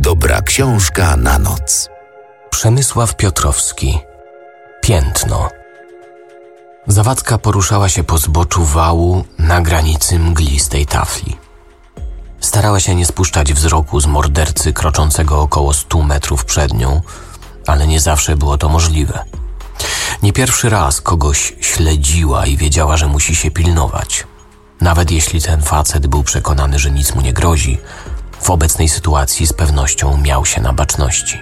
Dobra książka na noc. Przemysław Piotrowski. Piętno. Zawadzka poruszała się po zboczu wału na granicy mglistej tafli. Starała się nie spuszczać wzroku z mordercy kroczącego około 100 metrów przed nią, ale nie zawsze było to możliwe. Nie pierwszy raz kogoś śledziła i wiedziała, że musi się pilnować. Nawet jeśli ten facet był przekonany, że nic mu nie grozi, w obecnej sytuacji z pewnością miał się na baczności.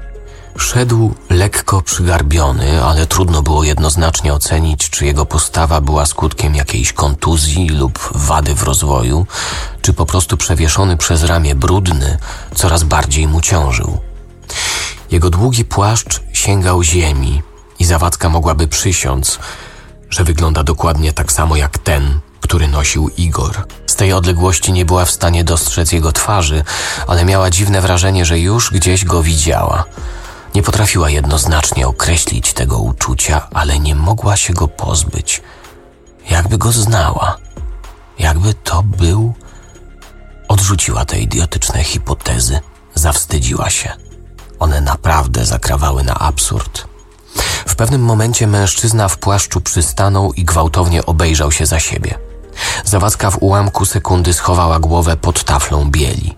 Szedł lekko przygarbiony, ale trudno było jednoznacznie ocenić, czy jego postawa była skutkiem jakiejś kontuzji lub wady w rozwoju, czy po prostu przewieszony przez ramię brudny coraz bardziej mu ciążył. Jego długi płaszcz sięgał ziemi i Zawadzka mogłaby przysiąc, że wygląda dokładnie tak samo jak ten, który nosił Igor. Z tej odległości nie była w stanie dostrzec jego twarzy, ale miała dziwne wrażenie, że już gdzieś go widziała. Nie potrafiła jednoznacznie określić tego uczucia, ale nie mogła się go pozbyć. Jakby go znała. Jakby to był... Odrzuciła te idiotyczne hipotezy. Zawstydziła się. One naprawdę zakrawały na absurd. W pewnym momencie mężczyzna w płaszczu przystanął i gwałtownie obejrzał się za siebie. Zawadzka w ułamku sekundy schowała głowę pod taflą bieli.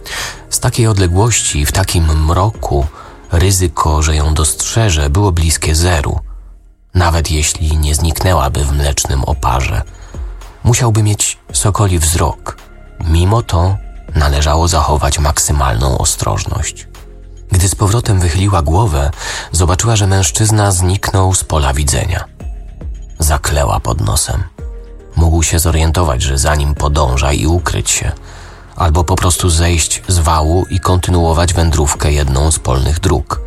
Z takiej odległości, w takim mroku, ryzyko, że ją dostrzeże, było bliskie zeru. Nawet jeśli nie zniknęłaby w mlecznym oparze. Musiałby mieć sokoli wzrok. Mimo to należało zachować maksymalną ostrożność. Gdy z powrotem wychyliła głowę, zobaczyła, że mężczyzna zniknął z pola widzenia. Zakleła pod nosem. Mógł się zorientować, że za nim podąża i ukryć się, albo po prostu zejść z wału i kontynuować wędrówkę jedną z polnych dróg.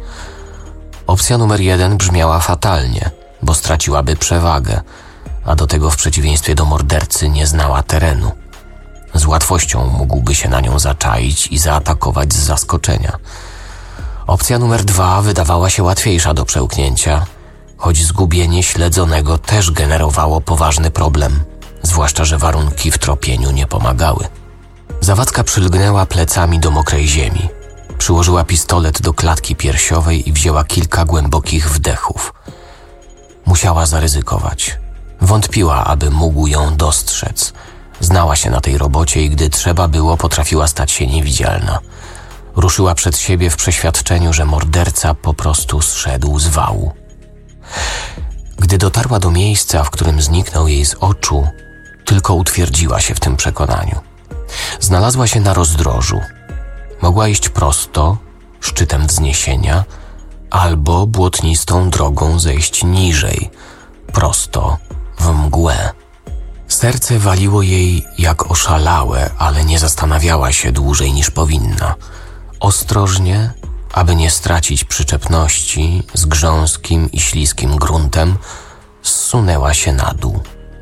Opcja numer 1 brzmiała fatalnie, bo straciłaby przewagę, a do tego w przeciwieństwie do mordercy nie znała terenu. Z łatwością mógłby się na nią zaczaić i zaatakować z zaskoczenia. Opcja numer 2 wydawała się łatwiejsza do przełknięcia, choć zgubienie śledzonego też generowało poważny problem, zwłaszcza że warunki w tropieniu nie pomagały. Zawadzka przylgnęła plecami do mokrej ziemi. Przyłożyła pistolet do klatki piersiowej i wzięła kilka głębokich wdechów. Musiała zaryzykować. Wątpiła, aby mógł ją dostrzec. Znała się na tej robocie i gdy trzeba było, potrafiła stać się niewidzialna. Ruszyła przed siebie w przeświadczeniu, że morderca po prostu zszedł z wału. Gdy dotarła do miejsca, w którym zniknął jej z oczu, tylko utwierdziła się w tym przekonaniu. Znalazła się na rozdrożu. Mogła iść prosto, szczytem wzniesienia, albo błotnistą drogą zejść niżej, prosto w mgłę. Serce waliło jej jak oszalałe, ale nie zastanawiała się dłużej niż powinna. Ostrożnie, aby nie stracić przyczepności z grząskim i śliskim gruntem, zsunęła się na dół.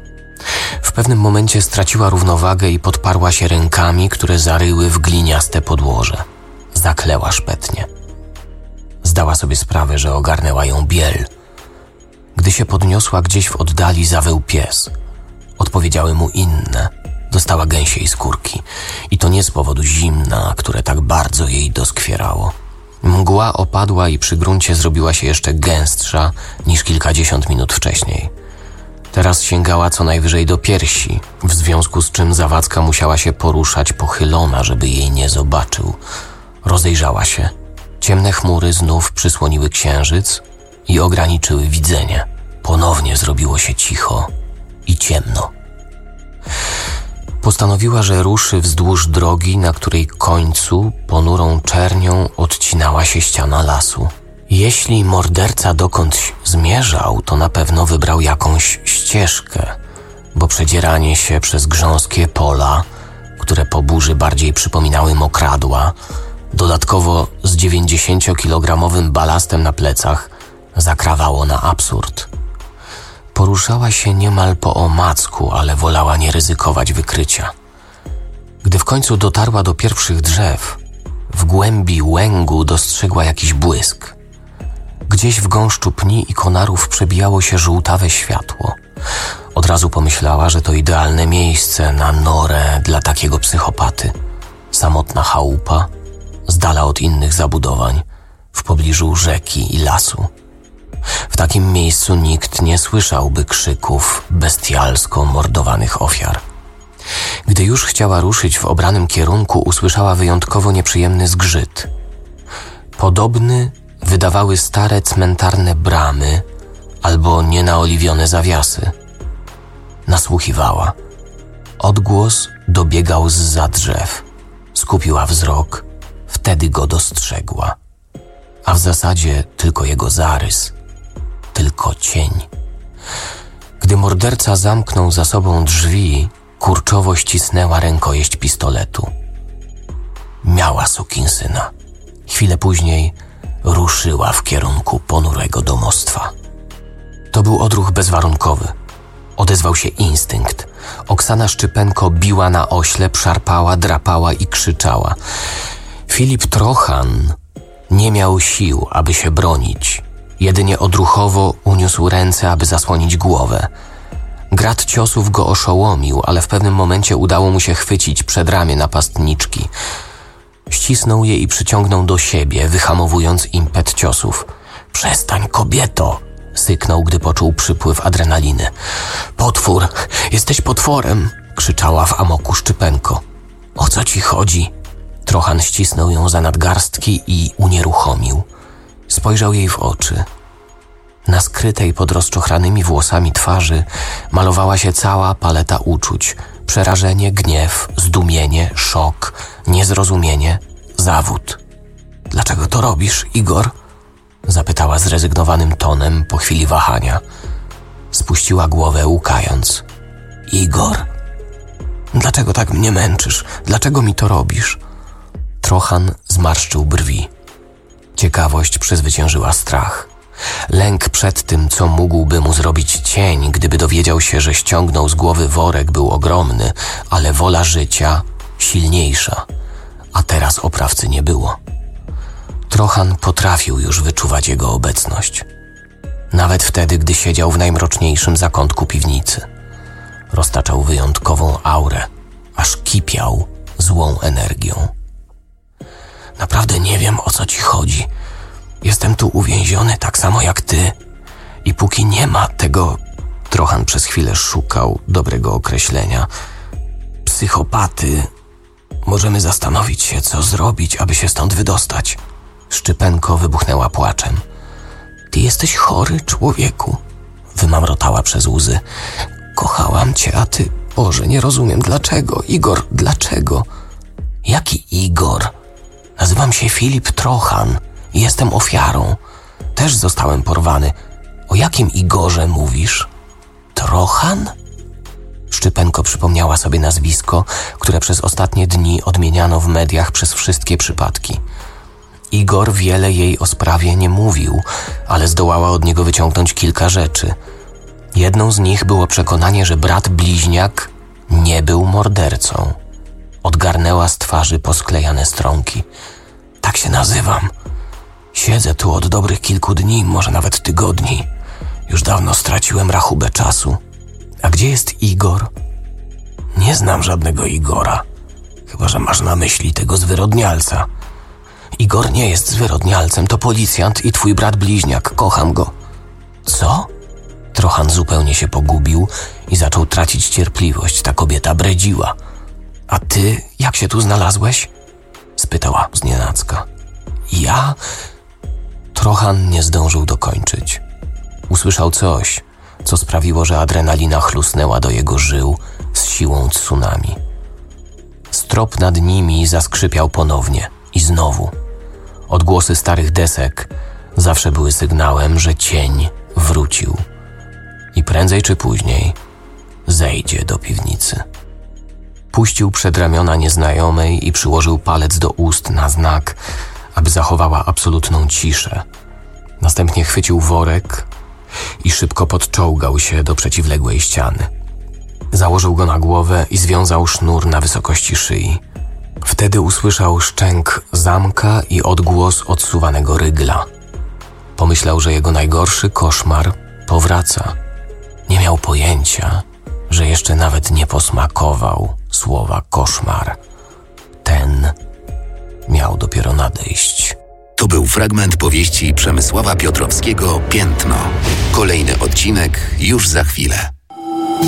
W pewnym momencie straciła równowagę i podparła się rękami, które zaryły w gliniaste podłoże. Zakleła szpetnie. Zdała sobie sprawę, że ogarnęła ją biel. Gdy się podniosła, gdzieś w oddali zawył pies. Odpowiedziały mu inne. Dostała gęsiej skórki. I to nie z powodu zimna, które tak bardzo jej doskwierało. Mgła opadła i przy gruncie zrobiła się jeszcze gęstsza niż kilkadziesiąt minut wcześniej. Teraz sięgała co najwyżej do piersi, w związku z czym Zawadzka musiała się poruszać pochylona, żeby jej nie zobaczył. Rozejrzała się. Ciemne chmury znów przysłoniły księżyc i ograniczyły widzenie. Ponownie zrobiło się cicho i ciemno. Postanowiła, że ruszy wzdłuż drogi, na której końcu ponurą czernią odcinała się ściana lasu. Jeśli morderca dokądś zmierzał, to na pewno wybrał jakąś ścieżkę, bo przedzieranie się przez grząskie pola, które po burzy bardziej przypominały mokradła, dodatkowo z 90-kilogramowym balastem na plecach, zakrawało na absurd. Poruszała się niemal po omacku, ale wolała nie ryzykować wykrycia. Gdy w końcu dotarła do pierwszych drzew, w głębi łęgu dostrzegła jakiś błysk. Gdzieś w gąszczu pni i konarów przebijało się żółtawe światło. Od razu pomyślała, że to idealne miejsce na norę dla takiego psychopaty. Samotna chałupa z dala od innych zabudowań, w pobliżu rzeki i lasu. W takim miejscu nikt nie słyszałby krzyków bestialsko mordowanych ofiar. Gdy już chciała ruszyć w obranym kierunku, usłyszała wyjątkowo nieprzyjemny zgrzyt. Podobny wydawały stare cmentarne bramy albo nienaoliwione zawiasy. Nasłuchiwała. Odgłos dobiegał zza drzew. Skupiła wzrok, wtedy go dostrzegła. A w zasadzie tylko jego zarys, tylko cień. Gdy morderca zamknął za sobą drzwi, kurczowo ścisnęła rękojeść pistoletu. Miała sukinsyna. Chwilę później ruszyła w kierunku ponurego domostwa. To był odruch bezwarunkowy. Odezwał się instynkt. Oksana Szczypenko biła na oślep, szarpała, drapała i krzyczała. Filip Trochan nie miał sił, aby się bronić. Jedynie odruchowo uniósł ręce, aby zasłonić głowę. Grad ciosów go oszołomił, ale w pewnym momencie udało mu się chwycić przedramię napastniczki. Ścisnął je i przyciągnął do siebie, wyhamowując impet ciosów. „Przestań, kobieto!” syknął, gdy poczuł przypływ adrenaliny. „Potwór! Jesteś potworem!” krzyczała w amoku Szczypenko. „O co ci chodzi?” Trochan ścisnął ją za nadgarstki i unieruchomił. Spojrzał jej w oczy. Na skrytej pod rozczochranymi włosami twarzy malowała się cała paleta uczuć. Przerażenie, gniew, zdumienie, szok, niezrozumienie, zawód. „Dlaczego to robisz, Igor?” zapytała zrezygnowanym tonem po chwili wahania. Spuściła głowę, łkając. „Igor? Dlaczego tak mnie męczysz? Dlaczego mi to robisz?” Trochan zmarszczył brwi. Ciekawość przezwyciężyła strach. Lęk przed tym, co mógłby mu zrobić cień, gdyby dowiedział się, że ściągnął z głowy worek, był ogromny, ale wola życia silniejsza. A teraz oprawcy nie było. Trochan potrafił już wyczuwać jego obecność. Nawet wtedy, gdy siedział w najmroczniejszym zakątku piwnicy. Roztaczał wyjątkową aurę, aż kipiał złą energią. „Naprawdę nie wiem, o co ci chodzi. Jestem tu uwięziony tak samo jak ty. I póki nie ma tego...” Trochan przez chwilę szukał dobrego określenia. „Psychopaty. Możemy zastanowić się, co zrobić, aby się stąd wydostać.” Szczypenko wybuchnęła płaczem. „Ty jesteś chory, człowieku”, wymamrotała przez łzy. „Kochałam cię, a ty... Boże, nie rozumiem. Dlaczego? Igor, dlaczego?” „Jaki Igor? Nazywam się Filip Trochan i jestem ofiarą. Też zostałem porwany. O jakim Igorze mówisz?” „Trochan?” Szczypenko przypomniała sobie nazwisko, które przez ostatnie dni odmieniano w mediach przez wszystkie przypadki. Igor wiele jej o sprawie nie mówił, ale zdołała od niego wyciągnąć kilka rzeczy. Jedną z nich było przekonanie, że brat bliźniak nie był mordercą. Odgarnęła z twarzy posklejane stronki. „Tak się nazywam. Siedzę tu od dobrych kilku dni, może nawet tygodni. Już dawno straciłem rachubę czasu. A gdzie jest Igor?” „Nie znam żadnego Igora. Chyba że masz na myśli tego zwyrodnialca.” „Igor nie jest zwyrodnialcem, to policjant i twój brat bliźniak. Kocham go.” „Co?” Trochan zupełnie się pogubił i zaczął tracić cierpliwość. Ta kobieta bredziła. „A ty jak się tu znalazłeś?” spytała znienacka. „Ja?” Trochan nie zdążył dokończyć. Usłyszał coś, co sprawiło, że adrenalina chlusnęła do jego żył z siłą tsunami. Strop nad nimi zaskrzypiał ponownie i znowu. Odgłosy starych desek zawsze były sygnałem, że cień wrócił i prędzej czy później zejdzie do piwnicy. Puścił przed ramiona nieznajomej i przyłożył palec do ust na znak, aby zachowała absolutną ciszę. Następnie chwycił worek i szybko podczołgał się do przeciwległej ściany. Założył go na głowę i związał sznur na wysokości szyi. Wtedy usłyszał szczęk zamka i odgłos odsuwanego rygla. Pomyślał, że jego najgorszy koszmar powraca. Nie miał pojęcia, że jeszcze nawet nie posmakował słowa koszmar. Ten miał dopiero nadejść. odejść. To był fragment powieści Przemysława Piotrowskiego „Piętno”. Kolejny odcinek już za chwilę.